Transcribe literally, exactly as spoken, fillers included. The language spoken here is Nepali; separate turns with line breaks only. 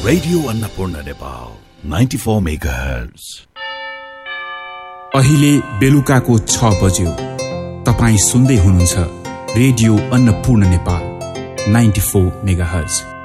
Radio Annapurna Nepal ninety four megahertz.
अहिले बेलुकाको छ बज्यो। तपाईँ सुन्दै हुनुहुन्छ radio Annapurna Nepal ninety four megahertz.